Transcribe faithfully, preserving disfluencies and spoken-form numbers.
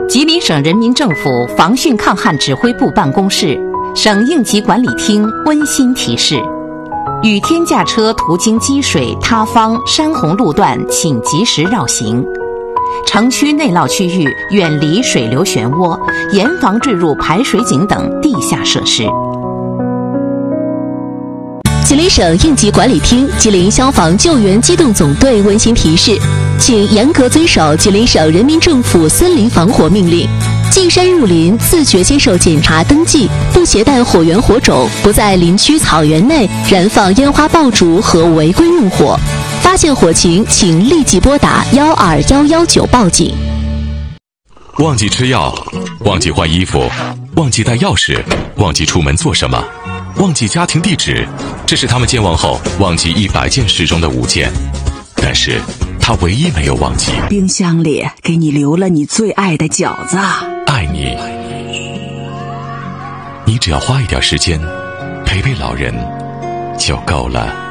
吉林省人民政府防汛抗旱指挥部办公室、省应急管理厅温馨提示：雨天驾车途经积水、塌方、山洪路段，请及时绕行。城区内涝区域远离水流漩涡，严防坠入排水井等地下设施。 吉林省应急管理厅、吉林消防救援机动总队温馨提示，请严格遵守吉林省人民政府森林防火命令。进山入林，自觉接受检查登记，不携带火源火种，不在林区草原内燃放烟花爆竹和违规用火。发现火情，请立即拨打幺二幺幺九报警。 忘记吃药，忘记换衣服，忘记带钥匙，忘记出门做什么，忘记家庭地址，这是他们健忘后忘记一百件事中的五件。但是他唯一没有忘记， 冰箱里给你留了你最爱的饺子。 爱你，你只要花一点时间陪陪老人就够了。